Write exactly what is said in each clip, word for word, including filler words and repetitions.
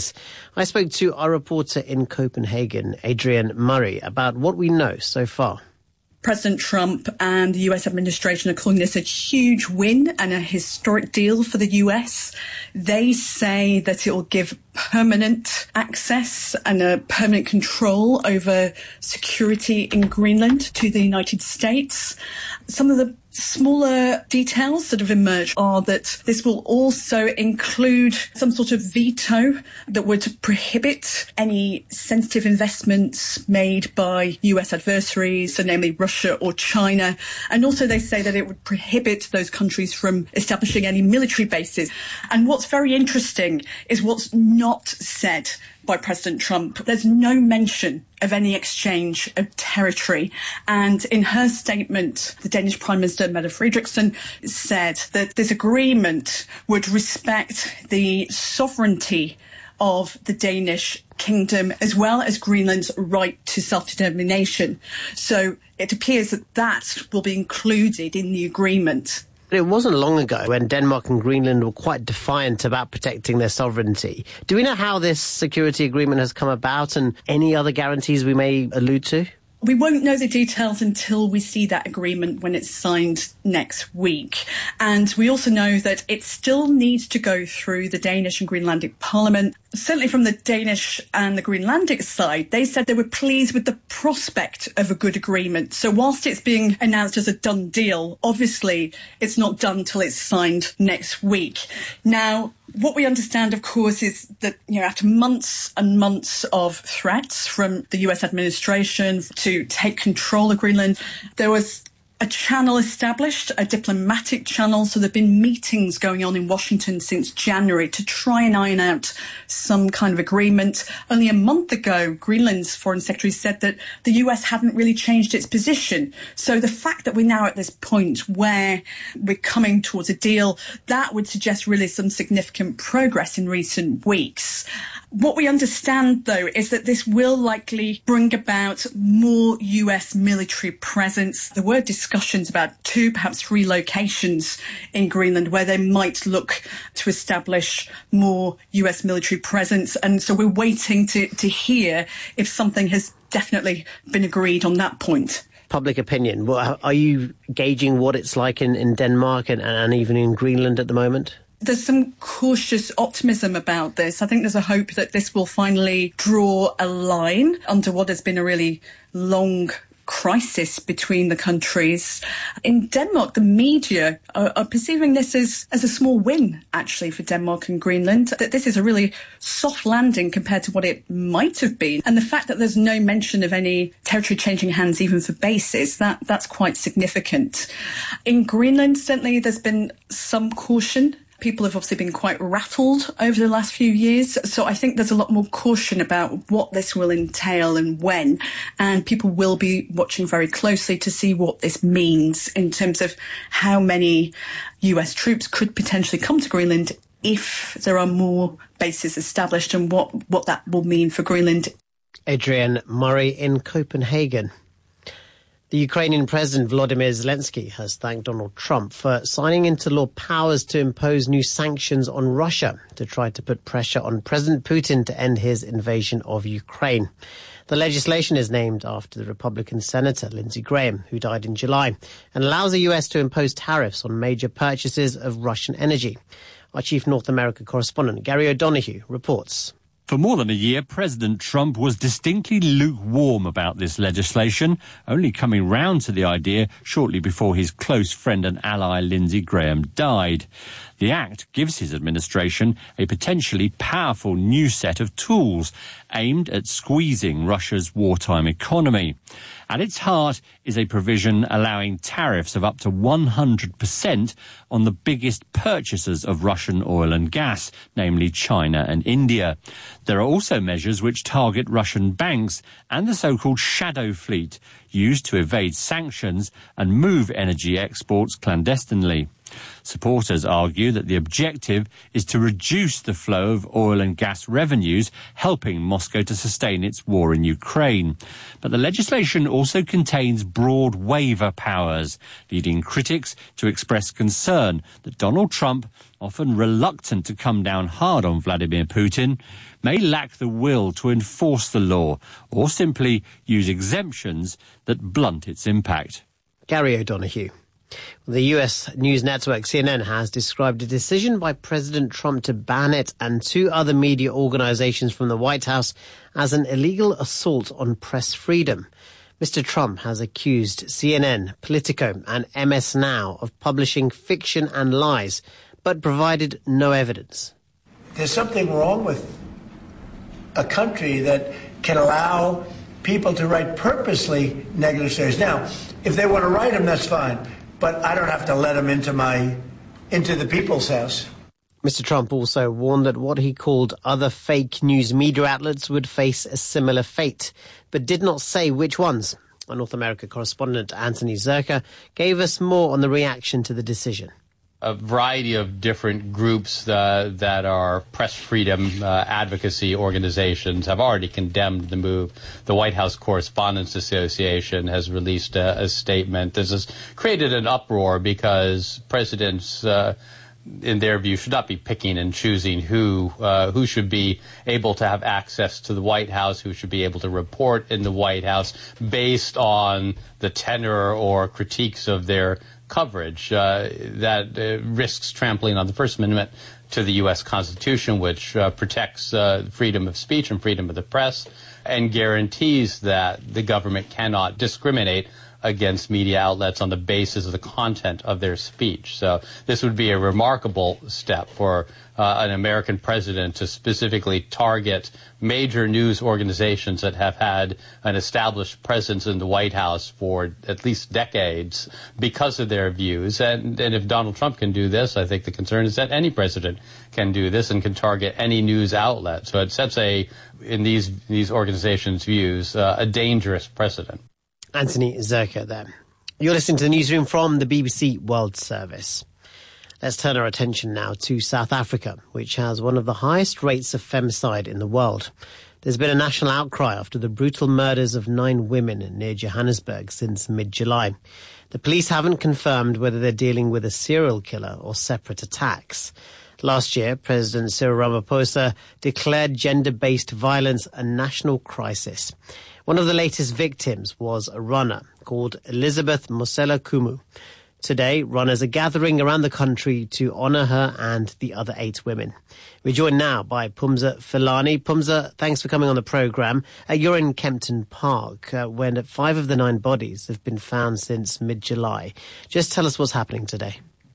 I spoke to our reporter in Copenhagen, Adrian Murray, about what we know so far. President Trump and the U S administration are calling this a huge win and a historic deal for the U S. They say that it will give permanent access and a permanent control over security in Greenland to the United States. Some of the smaller details that have emerged are that this will also include some sort of veto that would prohibit any sensitive investments made by U S adversaries, so namely Russia or China. And also they say that it would prohibit those countries from establishing any military bases. And what's very interesting is what's not said by President Trump. There's no mention of any exchange of territory. And in her statement, the Danish Prime Minister, Mette Frederiksen, said that this agreement would respect the sovereignty of the Danish kingdom, as well as Greenland's right to self-determination. So it appears that that will be included in the agreement. It wasn't long ago when Denmark and Greenland were quite defiant about protecting their sovereignty. Do we know how this security agreement has come about and any other guarantees we may allude to? We won't know the details until we see that agreement when it's signed next week. And we also know that it still needs to go through the Danish and Greenlandic Parliament. Certainly from the Danish and the Greenlandic side, they said they were pleased with the prospect of a good agreement. So whilst it's being announced as a done deal, obviously it's not done till it's signed next week. Now, what we understand, of course, is that, you know, after months and months of threats from the U S administration to take control of Greenland, there was a channel established, a diplomatic channel. So there have been meetings going on in Washington since January to try and iron out some kind of agreement. Only a month ago, Greenland's foreign secretary said that the U S hadn't really changed its position. So the fact that we're now at this point where we're coming towards a deal, that would suggest really some significant progress in recent weeks. What we understand, though, is that this will likely bring about more U S military presence. There were discussions about two, perhaps three locations in Greenland where they might look to establish more U S military presence. And so we're waiting to, to hear if something has definitely been agreed on that point. Public opinion. Are you gauging what it's like in, in Denmark and, and even in Greenland at the moment? There's some cautious optimism about this. I think there's a hope that this will finally draw a line under what has been a really long crisis between the countries. In Denmark, the media are, are perceiving this as, as a small win, actually, for Denmark and Greenland, that this is a really soft landing compared to what it might have been. And the fact that there's no mention of any territory changing hands, even for bases, that, that's quite significant. In Greenland, certainly, there's been some caution. People have obviously been quite rattled over the last few years. So I think there's a lot more caution about what this will entail and when. And people will be watching very closely to see what this means in terms of how many U S troops could potentially come to Greenland if there are more bases established, and what, what that will mean for Greenland. Adrian Murray in Copenhagen. The Ukrainian President Volodymyr Zelensky has thanked Donald Trump for signing into law powers to impose new sanctions on Russia to try to put pressure on President Putin to end his invasion of Ukraine. The legislation is named after the Republican Senator Lindsey Graham, who died in July, and allows the U S to impose tariffs on major purchases of Russian energy. Our chief North America correspondent, Gary O'Donoghue, reports. For more than a year, President Trump was distinctly lukewarm about this legislation, only coming round to the idea shortly before his close friend and ally Lindsey Graham died. The act gives his administration a potentially powerful new set of tools aimed at squeezing Russia's wartime economy. At its heart is a provision allowing tariffs of up to one hundred percent on the biggest purchasers of Russian oil and gas, namely China and India. There are also measures which target Russian banks and the so-called shadow fleet, used to evade sanctions and move energy exports clandestinely. Supporters argue that the objective is to reduce the flow of oil and gas revenues, helping Moscow to sustain its war in Ukraine. But the legislation also contains broad waiver powers, leading critics to express concern that Donald Trump, often reluctant to come down hard on Vladimir Putin, may lack the will to enforce the law or simply use exemptions that blunt its impact. Gary O'Donoghue. The U S news network C N N has described a decision by President Trump to ban it and two other media organizations from the White House as an illegal assault on press freedom. Mister Trump has accused C N N, Politico and M S Now of publishing fiction and lies, but provided no evidence. There's something wrong with a country that can allow people to write purposely negative stories. Now, if they want to write them, that's fine. But I don't have to let them into my, into the people's house. Mister Trump also warned that what he called other fake news media outlets would face a similar fate, but did not say which ones. Our North America correspondent Anthony Zerka gave us more on the reaction to the decision. A variety of different groups uh, that are press freedom uh, advocacy organizations have already condemned the move. The White House Correspondents Association has released a, a statement. This has created an uproar because presidents, uh, in their view, should not be picking and choosing who uh, who should be able to have access to the White House, who should be able to report in the White House based on the tenor or critiques of their coverage uh, that uh, risks trampling on the First Amendment to the U S Constitution, which uh, protects uh, freedom of speech and freedom of the press and guarantees that the government cannot discriminate against media outlets on the basis of the content of their speech. So this would be a remarkable step for uh, an American president to specifically target major news organizations that have had an established presence in the White House for at least decades because of their views. And, and if Donald Trump can do this, I think the concern is that any president can do this and can target any news outlet. So it sets a, in these, these organizations' views, uh, a dangerous precedent. Anthony Zerka there. You're listening to the newsroom from the B B C World Service. Let's turn our attention now to South Africa, which has one of the highest rates of femicide in the world. There's been a national outcry after the brutal murders of nine women near Johannesburg since mid-July. The police haven't confirmed whether they're dealing with a serial killer or separate attacks. Last year, President Cyril Ramaphosa declared gender-based violence a national crisis. One of the latest victims was a runner called Elizabeth Mosela Kumu. Today, runners are gathering around the country to honour her and the other eight women. We're joined now by Phumza Filani. Phumza, thanks for coming on the programme. Uh, you're in Kempton Park, uh, when five of the nine bodies have been found since mid-July. Just tell us what's happening today.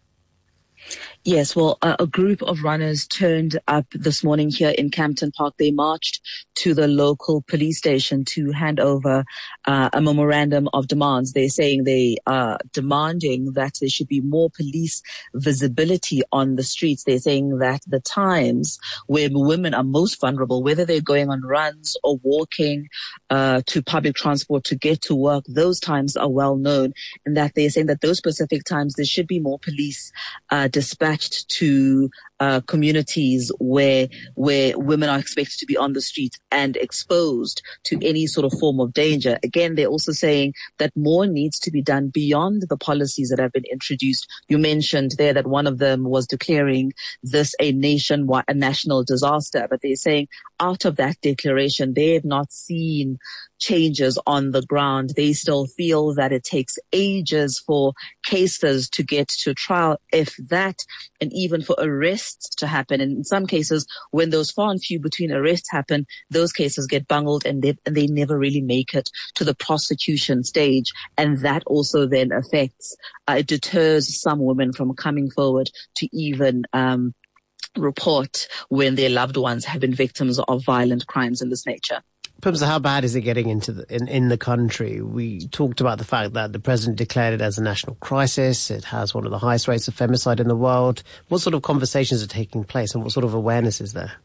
Yes, well, uh, a group of runners turned up this morning here in Kempton Park. They marched to the local police station to hand over uh, a memorandum of demands. They're saying they are demanding that there should be more police visibility on the streets. They're saying that the times where women are most vulnerable, whether they're going on runs or walking uh, to public transport to get to work, those times are well known, and that they're saying that those specific times there should be more police uh, dispatched to uh, communities where where women are expected to be on the streets and exposed to any sort of form of danger. Again, they're also saying that more needs to be done beyond the policies that have been introduced. You mentioned there that one of them was declaring this a nationwide, a national disaster, but they're saying out of that declaration, they have not seen changes on the ground. They still feel that it takes ages for cases to get to trial, if that, and even for arrests to happen. And in some cases, when those far and few between arrests happen, those cases get bungled and they, and they never really make it to the prosecution stage. And that also then affects, uh, it deters some women from coming forward to even um, report when their loved ones have been victims of violent crimes in this nature. Phumza, how bad is it getting into the, in, in the country? We talked about the fact that the president declared it as a national crisis. It has one of the highest rates of femicide in the world. What sort of conversations are taking place and what sort of awareness is there?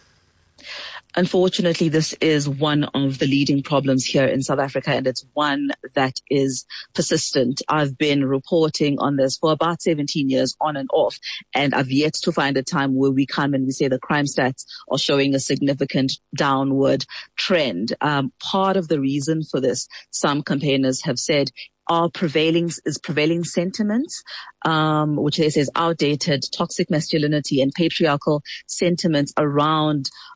Unfortunately, this is one of the leading problems here in South Africa, and it's one that is persistent. I've been reporting on this for about seventeen years on and off, and I've yet to find a time where we come and we say the crime stats are showing a significant downward trend. Um, part of the reason for this, some campaigners have said, are prevailing is prevailing sentiments, um, which they say is outdated, toxic masculinity and patriarchal sentiments around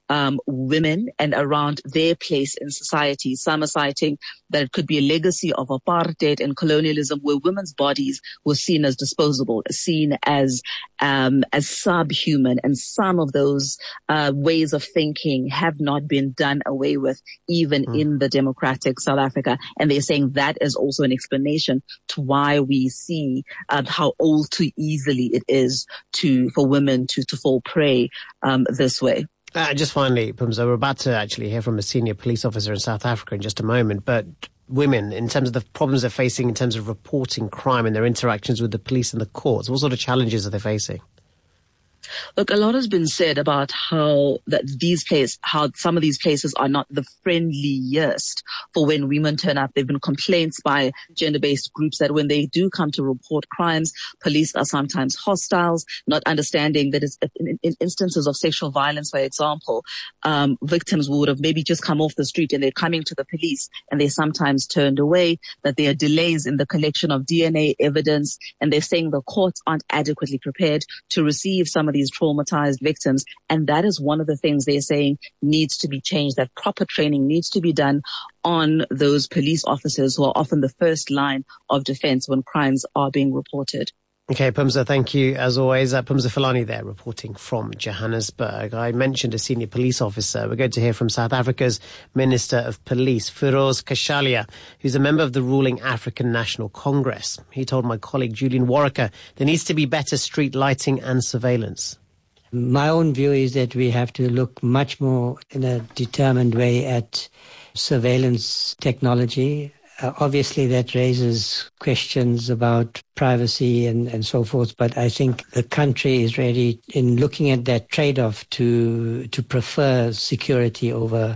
um, women and around their place in society. Some are citing that it could be a legacy of apartheid and colonialism, where women's bodies were seen as disposable, seen as um, as subhuman, and some of those uh, ways of thinking have not been done away with, even mm. in the democratic South Africa. And they're saying that is also an explanation to why we see uh, how all too easily it is to for women to to fall prey um, this way. Uh, just finally, Phumza, we're about to actually hear from a senior police officer in South Africa in just a moment, but women, in terms of the problems they're facing in terms of reporting crime and their interactions with the police and the courts, what sort of challenges are they facing? Look, a lot has been said about how that these places, how some of these places are not the friendliest for when women turn up. There have been complaints by gender-based groups that when they do come to report crimes, police are sometimes hostiles, not understanding that it's, in, in instances of sexual violence, for example, um, victims would have maybe just come off the street and they're coming to the police and they're sometimes turned away, that there are delays in the collection of D N A evidence, and they're saying the courts aren't adequately prepared to receive some of these traumatized victims. And that is one of the things they're saying needs to be changed, that proper training needs to be done on those police officers who are often the first line of defense when crimes are being reported. Okay, Phumza, thank you as always. Uh, Phumza Filani there reporting from Johannesburg. I mentioned a senior police officer. We're going to hear from South Africa's Minister of Police, Feroz Kgashalia, who's a member of the ruling African National Congress. He told my colleague Julian Warwicker there needs to be better street lighting and surveillance. My own view is that we have to look much more in a determined way at surveillance technology. Uh, obviously, that raises questions about privacy and, and so forth, but I think the country is ready in looking at that trade-off to to prefer security over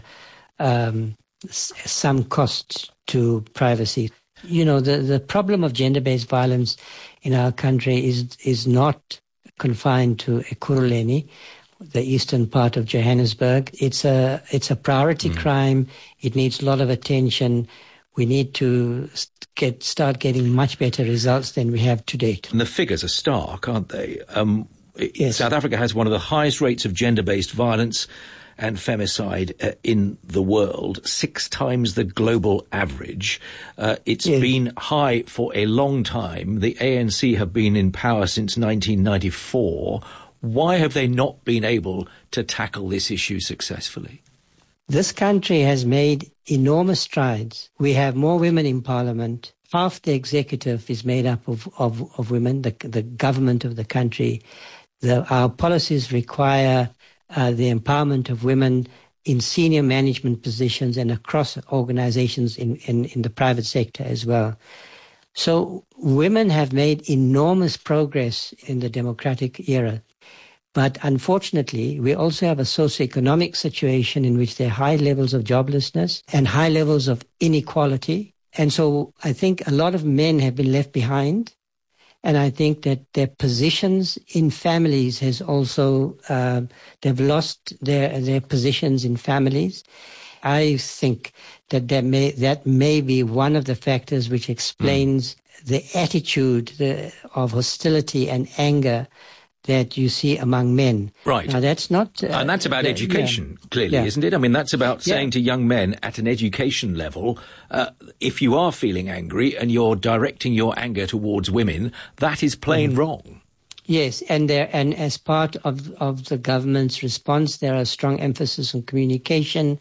um, s- some cost to privacy. You know, the, the problem of gender-based violence in our country is is not confined to Ekurhuleni, the eastern part of Johannesburg. It's a it's a priority mm. crime. It needs a lot of attention. We need to get start getting much better results than we have to date. And the figures are stark, aren't they? Um, yes. South Africa has one of the highest rates of gender-based violence and femicide uh, in the world, six times the global average. Uh, it's yes. been high for a long time. The A N C have been in power since nineteen ninety-four. Why have they not been able to tackle this issue successfully? This country has made enormous strides. We have more women in parliament. Half the executive is made up of, of, of women, the, the government of the country. The, our policies require uh, the empowerment of women in senior management positions and across organizations in, in, in the private sector as well. So women have made enormous progress in the democratic era. But unfortunately, we also have a socioeconomic situation in which there are high levels of joblessness and high levels of inequality. And so I think a lot of men have been left behind. And I think that their positions in families has also, uh, they've lost their, their positions in families. I think that that may, that may be one of the factors which explains mm. the attitude the, of hostility and anger that you see among men. Right. Now, that's not... Uh, and that's about uh, education, yeah. clearly, yeah. isn't it? I mean, that's about yeah. saying to young men at an education level, uh, if you are feeling angry and you're directing your anger towards women, that is plain mm. wrong. Yes, and there, and as part of, of the government's response, there are strong emphasis on communication,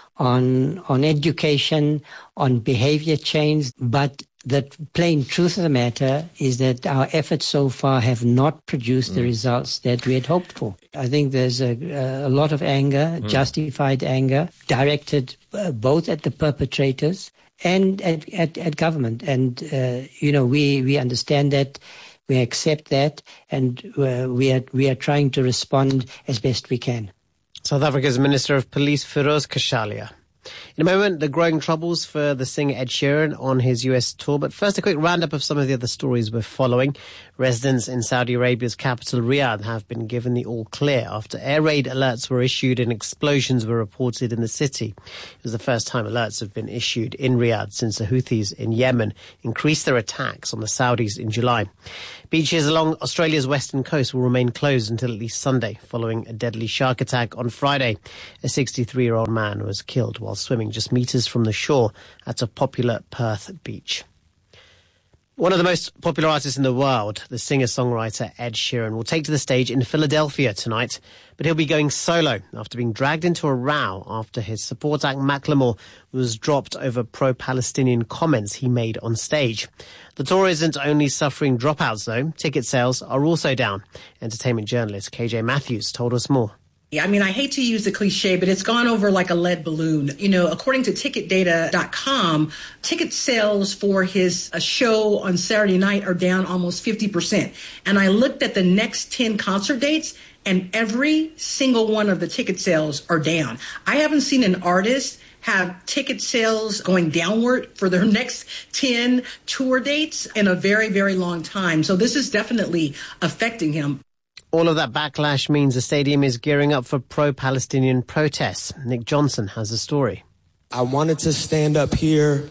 on on education, on behavior change, but the plain truth of the matter is that our efforts so far have not produced mm. the results that we had hoped for. I think there's a, a lot of anger, mm. justified anger, directed uh, both at the perpetrators and at, at, at government. And, uh, you know, we, we understand that, we accept that, and uh, we are we are trying to respond as best we can. South Africa's Minister of Police, Feroz Kgashalia. In a moment, the growing troubles for the singer Ed Sheeran on his U S tour. But first, a quick roundup of some of the other stories we're following. Residents in Saudi Arabia's capital, Riyadh, have been given the all clear after air raid alerts were issued and explosions were reported in the city. It was the first time alerts have been issued in Riyadh since the Houthis in Yemen increased their attacks on the Saudis in July. Beaches along Australia's western coast will remain closed until at least Sunday, following a deadly shark attack on Friday. A sixty-three-year-old man was killed while swimming just metres from the shore at a popular Perth beach. One of the most popular artists in the world, the singer-songwriter Ed Sheeran, will take to the stage in Philadelphia tonight, but he'll be going solo after being dragged into a row after his support act Macklemore was dropped over pro-Palestinian comments he made on stage. The tour isn't only suffering dropouts, though. Ticket sales are also down. Entertainment journalist K J Matthews told us more. I mean, I hate to use the cliche, but it's gone over like a lead balloon. You know, according to ticket data dot com, ticket sales for his uh, show on Saturday night are down almost fifty percent. And I looked at the next ten concert dates, and every single one of the ticket sales are down. I haven't seen an artist have ticket sales going downward for their next ten tour dates in a very, very long time. So this is definitely affecting him. All of that backlash means the stadium is gearing up for pro-Palestinian protests. Nick Johnson has a story. I wanted to stand up here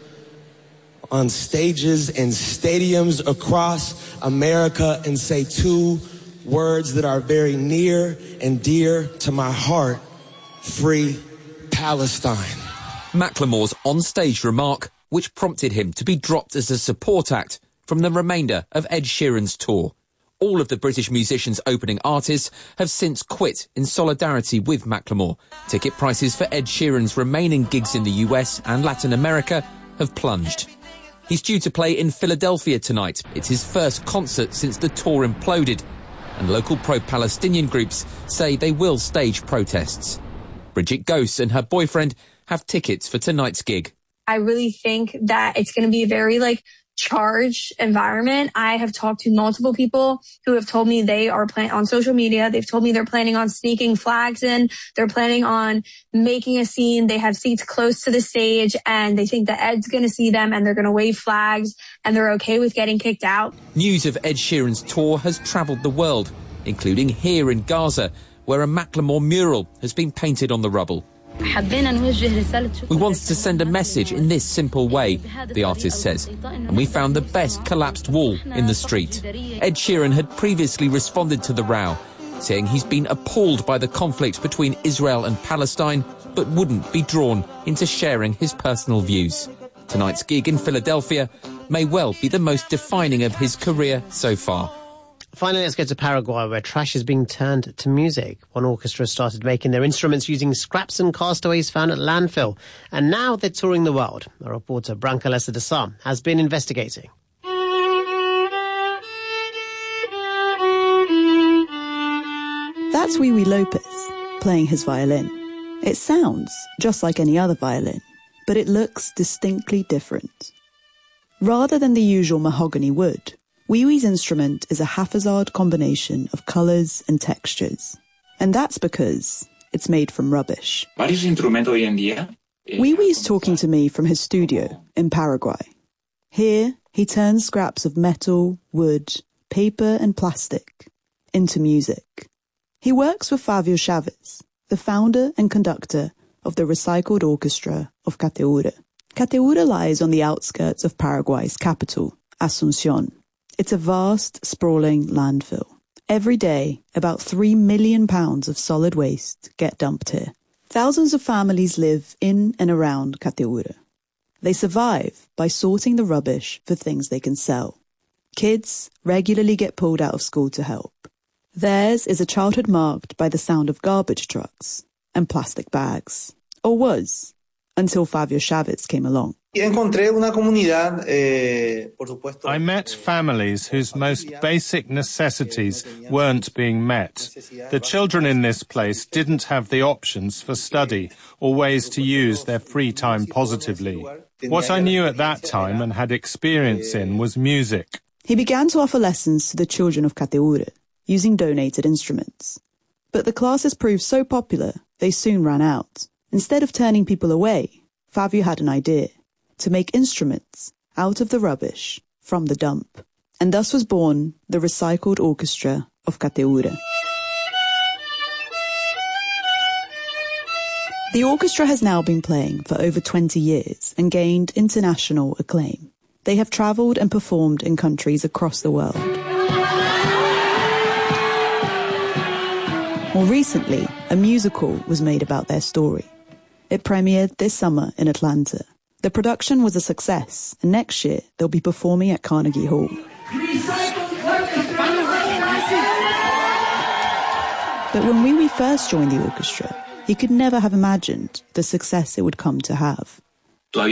on stages and stadiums across America and say two words that are very near and dear to my heart: free Palestine. Macklemore's on-stage remark, which prompted him to be dropped as a support act from the remainder of Ed Sheeran's tour. All of the British musician's opening artists have since quit in solidarity with Macklemore. Ticket prices for Ed Sheeran's remaining gigs in the U S and Latin America have plunged. He's due to play in Philadelphia tonight. It's his first concert since the tour imploded, and local pro-Palestinian groups say they will stage protests. Bridget Gose and her boyfriend have tickets for tonight's gig. I really think that it's going to be a very, like, charged environment. I have talked to multiple people who have told me they are planning on social media. They've told me they're planning on sneaking flags in. They're planning on making a scene. They have seats close to the stage, and they think that Ed's going to see them and they're going to wave flags, and they're okay with getting kicked out. News of Ed Sheeran's tour has travelled the world, including here in Gaza, where a Macklemore mural has been painted on the rubble. We wanted to send a message in this simple way, the artist says, and we found the best collapsed wall in the street. Ed Sheeran had previously responded to the row, saying he's been appalled by the conflict between Israel and Palestine, but wouldn't be drawn into sharing his personal views. Tonight's gig in Philadelphia may well be the most defining of his career so far. Finally, let's go to Paraguay, where trash is being turned to music. One orchestra started making their instruments using scraps and castaways found at landfill, and now they're touring the world. Our reporter, Branca Lessa de Sá, has been investigating. That's Wiwi Lopez, playing his violin. It sounds just like any other violin, but it looks distinctly different. Rather than the usual mahogany wood, Wiwi's instrument is a haphazard combination of colours and textures. And that's because it's made from rubbish. Wiwi's talking to me from his studio in Paraguay. Here, he turns scraps of metal, wood, paper and plastic into music. He works with Fabio Chavez, the founder and conductor of the recycled orchestra of Cateura. Cateura lies on the outskirts of Paraguay's capital, Asunción. It's a vast, sprawling landfill. Every day, about three million pounds of solid waste get dumped here. Thousands of families live in and around Cateura. They survive by sorting the rubbish for things they can sell. Kids regularly get pulled out of school to help. Theirs is a childhood marked by the sound of garbage trucks and plastic bags. Or was, until Fabio Chavez came along. I met families whose most basic necessities weren't being met. The children in this place didn't have the options for study or ways to use their free time positively. What I knew at that time and had experience in was music. He began to offer lessons to the children of Cateura, using donated instruments. But the classes proved so popular, they soon ran out. Instead of turning people away, Fabio had an idea to make instruments out of the rubbish from the dump. And thus was born the Recycled Orchestra of Cateura. The orchestra has now been playing for over twenty years and gained international acclaim. They have travelled and performed in countries across the world. More recently, a musical was made about their story. It premiered this summer in Atlanta. The production was a success, and next year they'll be performing at Carnegie Hall. But when Wee Wee first joined the orchestra, he could never have imagined the success it would come to have. At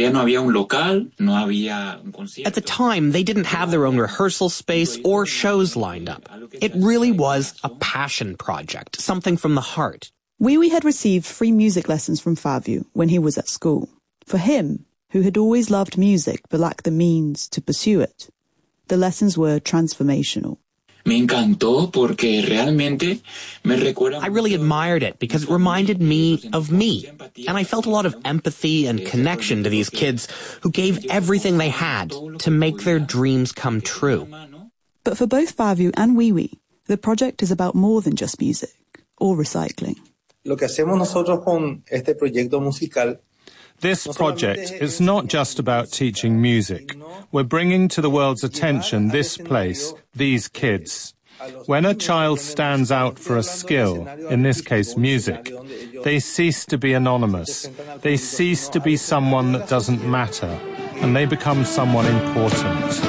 the time, they didn't have their own rehearsal space or shows lined up. It really was a passion project, something from the heart. Wee Wee had received free music lessons from Fabio when he was at school. For him, who had always loved music but lacked the means to pursue it, the lessons were transformational. I really admired it because it reminded me of me, and I felt a lot of empathy and connection to these kids who gave everything they had to make their dreams come true. But for both Fabio and Wee Wee, the project is about more than just music or recycling. Lo que hacemos nosotros con este proyecto musical. This project is not just about teaching music. We're bringing to the world's attention this place, these kids. When a child stands out for a skill, in this case music, they cease to be anonymous. They cease to be someone that doesn't matter, and they become someone important.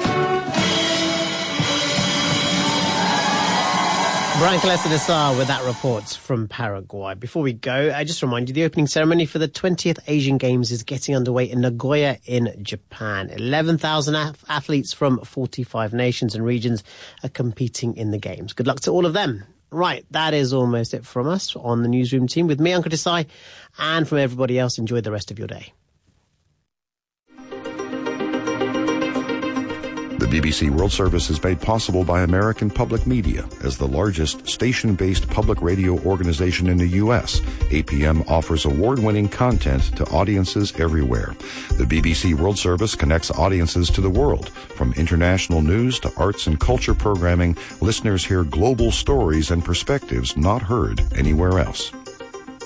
Brian Kalesa with that report from Paraguay. Before we go, I just remind you the opening ceremony for the twentieth Asian Games is getting underway in Nagoya in Japan. eleven thousand af- athletes from forty-five nations and regions are competing in the Games. Good luck to all of them. Right, that is almost it from us on the newsroom team. With me, Ankur Desai, and from everybody else, enjoy the rest of your day. The B B C World Service is made possible by American Public Media. As the largest station-based public radio organization in the U S, A P M offers award-winning content to audiences everywhere. The B B C World Service connects audiences to the world. From international news to arts and culture programming, listeners hear global stories and perspectives not heard anywhere else.